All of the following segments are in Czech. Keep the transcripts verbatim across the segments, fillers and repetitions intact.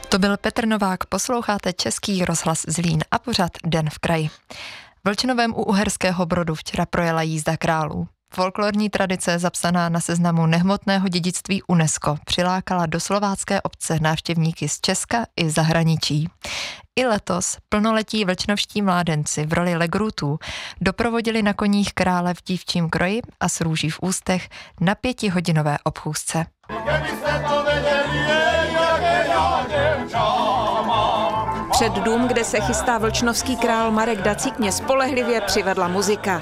To byl Petr Novák, posloucháte Český rozhlas Zlín a pořad Den v kraji. V Vlčnovém u Uherského Brodu včera projela jízda králů. Folklorní tradice zapsaná na seznamu nehmotného dědictví UNESCO přilákala do slovácké obce návštěvníky z Česka i zahraničí. I letos plnoletí vlčnovští mládenci v roli legrutů doprovodili na koních krále v dívčím kroji a s růží v ústech na pětihodinové obchůzce. Před dům, kde se chystá vlčnovský král Marek Dacík, mě spolehlivě přivedla muzika.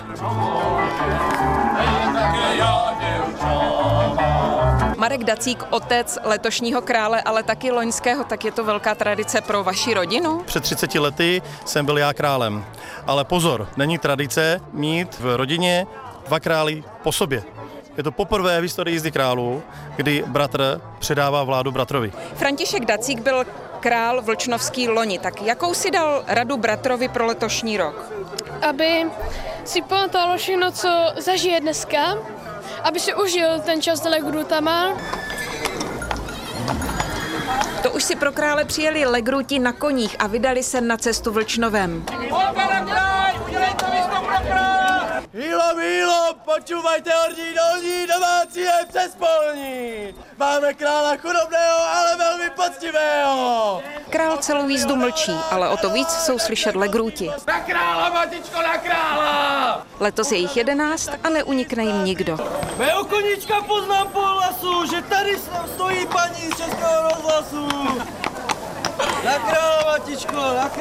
Marek Dacík, otec letošního krále, ale taky loňského, tak je to velká tradice pro vaši rodinu? Před třiceti lety jsem byl já králem, ale pozor, není tradice mít v rodině dva králi po sobě. Je to poprvé v historii jízdy králů, kdy bratr předává vládu bratrovi. František Dacík byl král vlčnovský loni, tak jakou si dal radu bratrovi pro letošní rok? Aby si pamatovalo všechno, co zažije dneska, aby si užil ten čas s legrutama. To už si pro krále přijeli legruti na koních a vydali se na cestu Vlčnovem. Hýlo, hýlo, počúvajte hordí, dolní, domácí je přespolní. Máme krála chudobného, ale velmi poctivého. Král celou jízdu mlčí, ale o to víc jsou slyšet legruti. Na krála, matičko, na krála! Letos je jich jedenáct a neunikne jim nikdo. Mého koníčka poznám po hlasu, že tady stojí paní z Českého rozhlasu. Na krála, matičko, na krála.